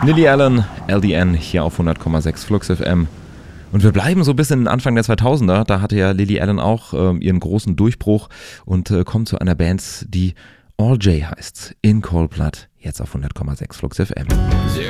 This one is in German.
Lily Allen, LDN, hier auf 100,6 Flux FM. Und wir bleiben so bis in den Anfang der 2000er. Da hatte ja Lily Allen auch ihren großen Durchbruch und kommt zu einer Band, die All J heißt. In Cold Blood, jetzt auf 100,6 Flux FM.